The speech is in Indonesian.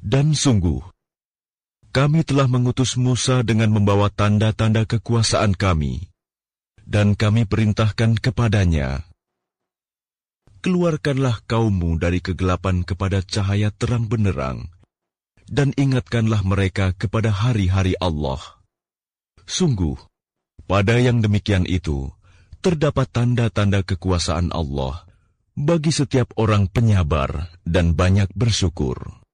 Dan sungguh, kami telah mengutus Musa dengan membawa tanda-tanda kekuasaan kami, dan kami perintahkan kepadanya, keluarkanlah kaummu dari kegelapan kepada cahaya terang benderang, dan ingatkanlah mereka kepada hari-hari Allah. Sungguh, pada yang demikian itu, terdapat tanda-tanda kekuasaan Allah bagi setiap orang penyabar dan banyak bersyukur.